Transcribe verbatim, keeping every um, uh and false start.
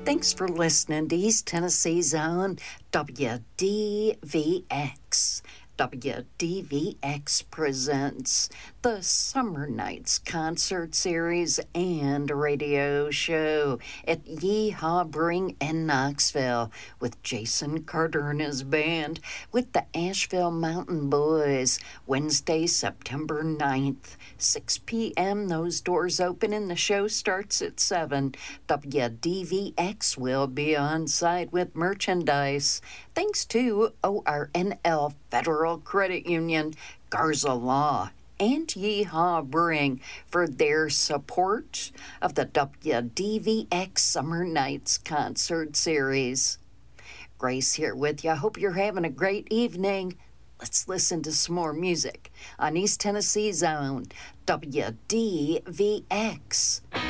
Thanks for listening to East Tennessee Zone W D V X. W D V X presents the Summer Nights Concert Series and radio show at Yeehaw Brewing in Knoxville with Jason Carter and his band with the Asheville Mountain Boys. Wednesday, September ninth, six p.m. Those doors open and the show starts at seven. W D V X will be on site with merchandise. Thanks to O R N L Federal Credit Union, Garza Law, and Yeehaw Brewing for their support of the W D V X Summer Nights Concert Series. Grace here with you. I hope you're having a great evening. Let's listen to some more music on East Tennessee Zone W D V X.